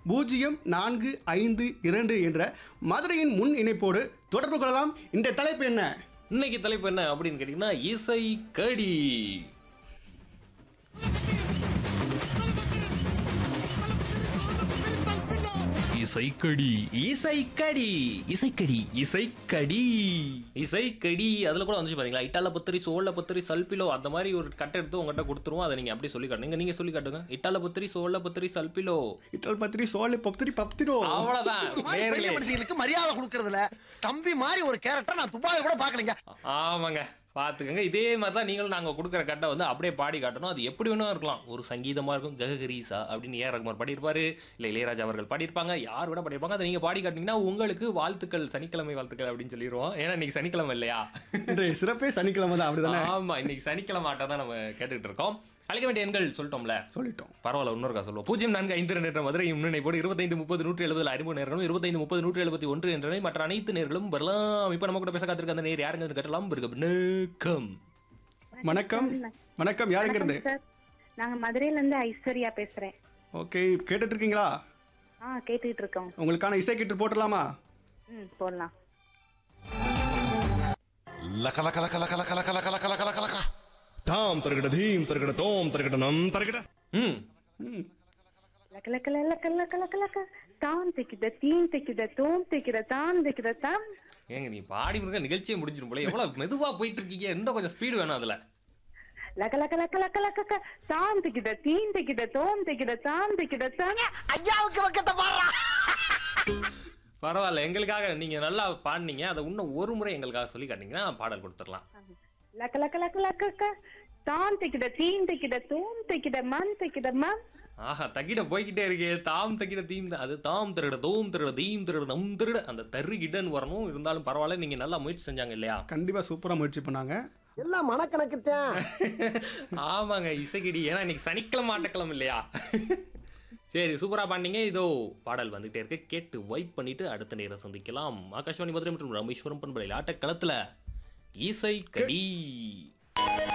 0452 என்ற மதுரையின் முன் இணைப்போடு தொடர்பு கொள்ளலாம். இந்த தலைப்பு என்ன? இன்னைக்கு தலைப்பு என்ன அப்படின்னு கேட்டீங்கன்னா இசை கடி. இசைக்கடி இசைக்கடி இசைக்கடி இசைக்கடி இசைக்கடி அதில் கூட வந்துச்சு பாத்தீங்களா, இட்டால பத்திரி சோழ பத்திரி சல்பிலோ அந்த மாதிரி ஒரு கட்டை எடுத்து உங்கள்கிட்ட கொடுத்துருவோம். அதை நீங்க அப்படியே சொல்லி காட்டுங்க. நீங்க சொல்லி காட்டுங்க. இட்டால பத்திரி சோழ பத்திரி சல்பிலோ இட்டல் பத்திரி சோழ பத்திரி பத்திரோ. அவ்வளவுதான். மனுஷங்களுக்கு மரியாதை கொடுக்கறதுல தம்பி மாதிரி ஒரு கேரக்டர் நான் துபாயில கூட பாக்கலீங்க. ஆமாங்க, பார்த்துக்கங்க. இதே மாதிரி தான் நீங்களும் நாங்கள் கொடுக்குற கட்டை வந்து அப்படியே பாடி காட்டணும். அது எப்படி வேணும் இருக்கலாம். ஒரு சங்கீதமாக இருக்கும், கககரீசா அப்படின்னு ஏ ரகுமார் பாடியிருப்பாரு, இல்லை இளையராஜா அவர்கள் பாடியிருப்பாங்க, யார் விட பாடியிருப்பாங்க. அதை நீங்கள் பாடி காட்டினீங்கன்னா உங்களுக்கு வாழ்த்துக்கள், சனிக்கிழமை வாழ்த்துக்கள் அப்படின்னு சொல்லிடுவோம். ஏன்னா இன்னைக்கு சனிக்கிழமை இல்லையா? இன்றைய சிறப்பே சனிக்கிழமை தான், அப்படிதானே? ஆமாம், இன்னைக்கு சனிக்கிழமை ஆட்டம் தான் நம்ம கேட்டுக்கிட்டு இருக்கோம். அழைக்க வேண்டிய எண்கள் சொல்லிட்டோம்ல, சொல்லிட்டோம். பரவாயில்ல, இன்னொருக்கா சொல்லுவோம். 0452 என்ற மதுரை முன்னிணைப்போடு 25 30 170 அறிமுக நேர்களும் 25 30 171 என்ற மற்ற அனைத்து நேர்களும் வரலாம். இப்போ நம்ம கூட பேச காத்திருக்க அந்த நேர் யாருங்க கட்டலாம். வணக்கம். வணக்கம். வணக்கம், யாருங்கிறது? நாங்க மதுரையில இருந்து ஐஸ்வர்யா பேசுறேன். ஓகே, கேட்டுட்டு இருக்கீங்களா? கேட்டுட்டு இருக்கோம். உங்களுக்கான இசை கிட்டு போட்டுடலாமா? போடலாம். லக லக லக லக லக லக லக லக லக லக லக. தாம் தரகட தீம் தரகட தோம் தரகட நம் தரகட. லக்க லக்க லக்க லக்க லக்க லக்க தாம் திக்கித தீம் திக்கித தோம் திக்கித தாம் திக்கித தாம். ஏங்க நீ பாடி முருக நிகழ்ச்சியே முடிஞ்சிடும் போல. எவ்வளவு மெதுவா போயிட்டு இருக்கீங்க. இன்னும் கொஞ்சம் ஸ்பீடு வேணும் அதுல. லக்க லக்க லக்க லக்க லக்க தாம் திக்கித தீம் திக்கித தோம் திக்கித தாம் திக்கித தாம். ஐயாவுக்கு பக்கத்தை பாடுறா. பரவாயில்ல, எங்களுக்காக நீங்க நல்லா பாடினீங்க. அதை இன்னும் ஒரு முறை எங்களுக்காக சொல்லி காட்டினீங்கன்னா பாடல் கொடுத்துடலாம். லக்க லக்க லக்க லக்க தாம் திக்கித தீம் திக்கித தோம் திக்கித மண் திக்கித மம். ஆஹா, தக்கிட போய்கிட்டே இருக்கே. தாம் தக்கிட தீம் அது தாம் திருட தோம் திருட தீம் திருட நம் திருட அந்த தருகிடன் வரணும். இருந்தாலும் பரவாயில்ல, நீங்க நல்லா முயற்சி செஞ்சாங்க இல்லையா? கண்டிப்பா சூப்பரா முயற்சி பண்ணாங்க. எல்லாம் மனக்கணக்கு தான். ஆமாங்க, இசைக்கிடி. ஏன்னா இன்னைக்கு சனிக்கிழமை ஆட்டக்கிழமை இல்லையா? சரி, சூப்பரா பாண்டிங்க. இதோ பாடல் வந்துகிட்டே இருக்கு, கேட்டு வைப் பண்ணிட்டு அடுத்த நேரம் சந்திக்கலாம். ஆகாஷவாணி மதுரை மற்றும் ராமேஸ்வரம் பண்பலையில் ஆட்டக்களத்துல இசை கடி.